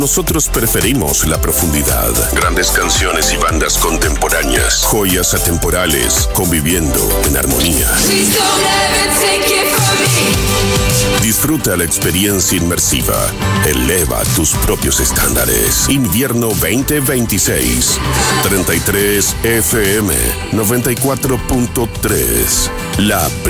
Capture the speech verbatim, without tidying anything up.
Nosotros preferimos la profundidad. Grandes canciones y bandas contemporáneas. Joyas atemporales, conviviendo en armonía. Disfruta la experiencia inmersiva. Eleva tus propios estándares. Invierno veinte veintiséis. treinta y tres F M noventa y cuatro punto tres. La